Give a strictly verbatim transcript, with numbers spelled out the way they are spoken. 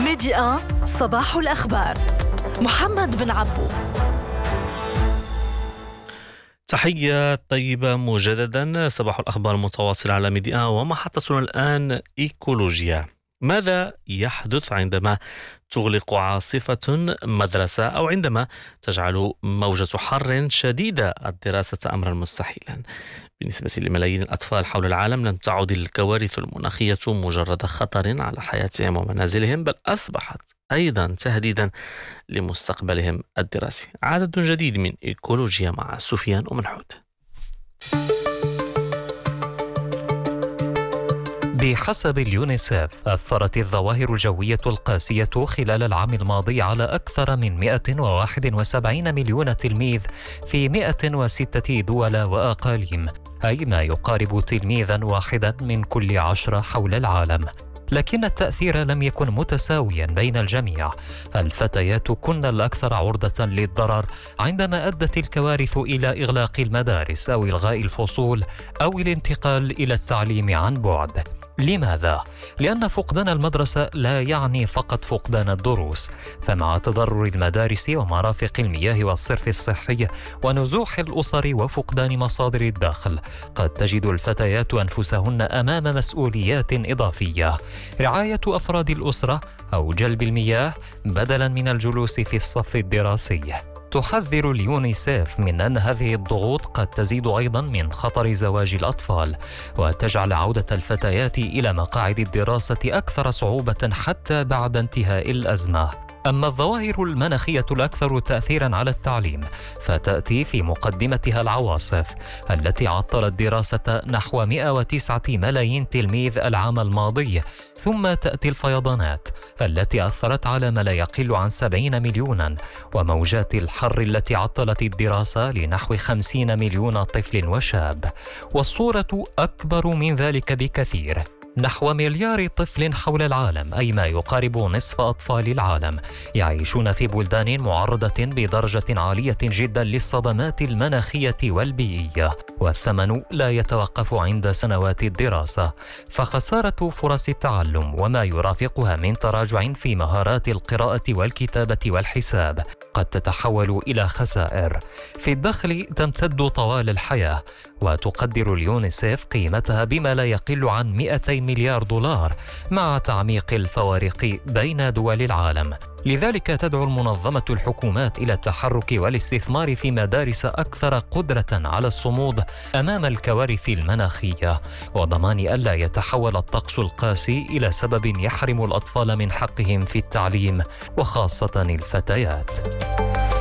ميديا صباح الأخبار. محمد بن عبو. تحية طيبة مجددا. صباح الأخبار متواصل على ميديا ومحطتنا الآن إيكولوجيا. ماذا يحدث عندما تغلق عاصفة مدرسة أو عندما تجعل موجة حر شديدة الدراسة أمرا مستحيلا؟ بالنسبة لملايين الأطفال حول العالم لم تعد الكوارث المناخية مجرد خطر على حياتهم ومنازلهم، بل أصبحت أيضا تهديدا لمستقبلهم الدراسي. عدد جديد من إيكولوجيا مع سفيان ومنحود. بحسب اليونيسيف، أثرت الظواهر الجوية القاسية خلال العام الماضي على أكثر من مئة وواحد وسبعين مليون تلميذ في مئة وستة دول وأقاليم، أي ما يقارب تلميذا واحدا من كل عشرة حول العالم. لكن التأثير لم يكن متساويا بين الجميع. الفتيات كن الأكثر عرضة للضرر عندما أدت الكوارث إلى إغلاق المدارس أو إلغاء الفصول أو الانتقال إلى التعليم عن بعد. لماذا؟ لأن فقدان المدرسة لا يعني فقط فقدان الدروس، فمع تضرر المدارس ومرافق المياه والصرف الصحي ونزوح الأسر وفقدان مصادر الدخل، قد تجد الفتيات أنفسهن أمام مسؤوليات إضافية: رعاية أفراد الأسرة أو جلب المياه بدلاً من الجلوس في الصف الدراسي. تحذر اليونيسيف من أن هذه الضغوط قد تزيد أيضا من خطر زواج الأطفال، وتجعل عودة الفتيات إلى مقاعد الدراسة أكثر صعوبة حتى بعد انتهاء الأزمة. أما الظواهر المناخية الأكثر تأثيرا على التعليم فتأتي في مقدمتها العواصف التي عطلت دراسة نحو مئة وتسعة ملايين تلميذ العام الماضي، ثم تأتي الفيضانات التي أثرت على ما لا يقل عن سبعين مليونا، وموجات الحر التي عطلت الدراسة لنحو خمسين مليون طفل وشاب. والصورة أكبر من ذلك بكثير. نحو مليار طفل حول العالم، أي ما يقارب نصف أطفال العالم، يعيشون في بلدان معرضة بدرجة عالية جدا للصدمات المناخية والبيئية، والثمن لا يتوقف عند سنوات الدراسة. فخسارة فرص التعلم وما يرافقها من تراجع في مهارات القراءة والكتابة والحساب قد تتحول إلى خسائر في الدخل تمتد طوال الحياة، وتقدر اليونيسيف قيمتها بما لا يقل عن مئتي مليار دولار، مع تعميق الفوارق بين دول العالم. لذلك تدعو المنظمة الحكومات إلى التحرك والاستثمار في مدارس أكثر قدرة على الصمود أمام الكوارث المناخية، وضمان ألا يتحول الطقس القاسي إلى سبب يحرم الأطفال من حقهم في التعليم، وخاصة الفتيات.